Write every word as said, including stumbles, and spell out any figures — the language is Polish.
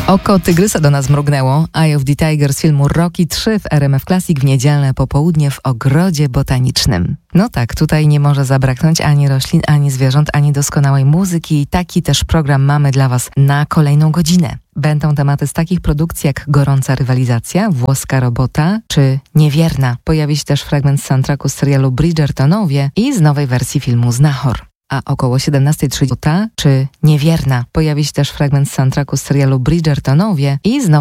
Oko tygrysa do nas mrugnęło. Eye of the Tiger z filmu Rocky trzy w R M F Classic w niedzielne popołudnie w Ogrodzie Botanicznym. No tak, tutaj nie może zabraknąć ani roślin, ani zwierząt, ani doskonałej muzyki. I taki też program mamy dla Was na kolejną godzinę. Będą tematy z takich produkcji jak Gorąca rywalizacja, Włoska robota czy Niewierna. Pojawi się też fragment z soundtracku z serialu Bridgertonowie i z nowej wersji filmu Znachor. A około siedemnasta trzydzieści czy Niewierna. Pojawi się też fragment z soundtracku z serialu Bridgertonowie i z nowej